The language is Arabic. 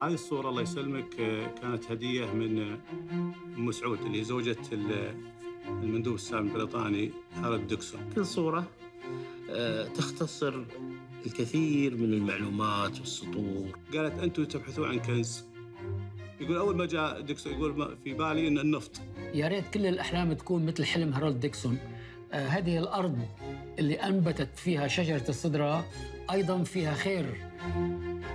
هذه الصورة الله يسلمك كانت هدية من أم سعود اللي هي زوجة المندوب السامي البريطاني هارولد ديكسون. كل صورة تختصر الكثير من المعلومات والسطور. قالت أنتم تبحثون عن كنز. يقول أول ما جاء ديكسون يقول في بالي إن النفط. يا ريت كل الأحلام تكون مثل حلم هارولد ديكسون. هذه الأرض اللي أنبتت فيها شجرة الصدرة أيضاً فيها خير.